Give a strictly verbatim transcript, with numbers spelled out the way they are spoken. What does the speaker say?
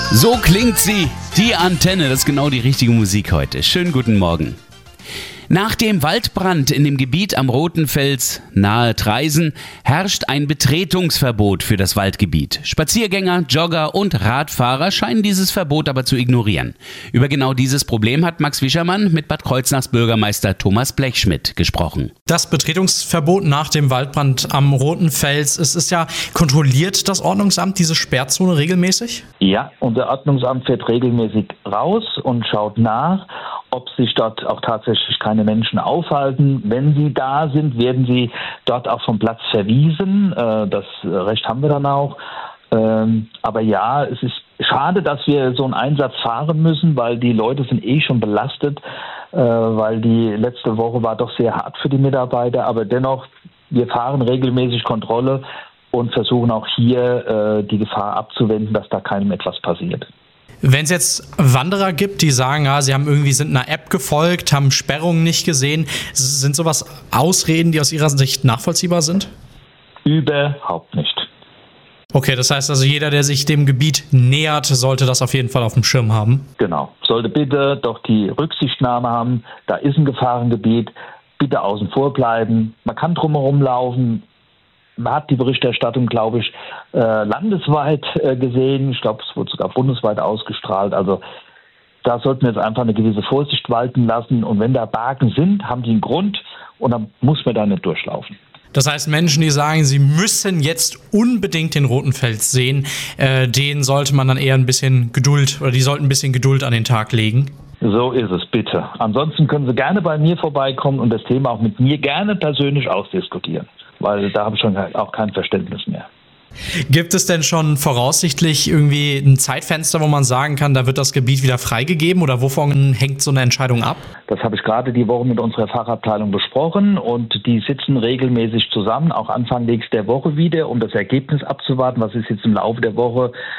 So klingt sie, die Antenne, das ist genau die richtige Musik heute. Schönen guten Morgen. Nach dem Waldbrand in dem Gebiet am Roten Fels nahe Traisen herrscht ein Betretungsverbot für das Waldgebiet. Spaziergänger, Jogger und Radfahrer scheinen dieses Verbot aber zu ignorieren. Über genau dieses Problem hat Max Wischermann mit Bad Kreuznachs Bürgermeister Thomas Blechschmidt gesprochen. Das Betretungsverbot nach dem Waldbrand am Roten Fels, es ist ja, kontrolliert das Ordnungsamt diese Sperrzone regelmäßig? Ja, unser Ordnungsamt fährt regelmäßig raus und schaut nach, ob sich dort auch tatsächlich keine Menschen aufhalten. Wenn sie da sind, werden sie dort auch vom Platz verwiesen. Das Recht haben wir dann auch. Aber ja, es ist schade, dass wir so einen Einsatz fahren müssen, weil die Leute sind eh schon belastet, weil die letzte Woche war doch sehr hart für die Mitarbeiter. Aber dennoch, wir fahren regelmäßig Kontrolle und versuchen auch hier die Gefahr abzuwenden, dass da keinem etwas passiert. Wenn es jetzt Wanderer gibt, die sagen, ja, sie haben irgendwie sind einer App gefolgt, haben Sperrungen nicht gesehen, sind sowas Ausreden, die aus Ihrer Sicht nachvollziehbar sind? Überhaupt nicht. Okay, das heißt also, jeder, der sich dem Gebiet nähert, sollte das auf jeden Fall auf dem Schirm haben? Genau. Sollte bitte doch die Rücksichtnahme haben, da ist ein Gefahrengebiet, bitte außen vor bleiben. Man kann drumherum laufen. Man hat die Berichterstattung, glaube ich, äh, landesweit äh, gesehen. Ich glaube, es wurde sogar bundesweit ausgestrahlt. Also da sollten wir jetzt einfach eine gewisse Vorsicht walten lassen. Und wenn da Barken sind, haben die einen Grund und dann muss man da nicht durchlaufen. Das heißt, Menschen, die sagen, sie müssen jetzt unbedingt den Roten Fels sehen, äh, denen sollte man dann eher ein bisschen Geduld oder die sollten ein bisschen Geduld an den Tag legen. So ist es, bitte. Ansonsten können Sie gerne bei mir vorbeikommen und das Thema auch mit mir gerne persönlich ausdiskutieren. Weil da habe ich schon auch kein Verständnis mehr. Gibt es denn schon voraussichtlich irgendwie ein Zeitfenster, wo man sagen kann, da wird das Gebiet wieder freigegeben oder wovon hängt so eine Entscheidung ab? Das habe ich gerade die Woche mit unserer Fachabteilung besprochen und die sitzen regelmäßig zusammen, auch Anfang nächster Woche wieder, um das Ergebnis abzuwarten, was ist jetzt im Laufe der Woche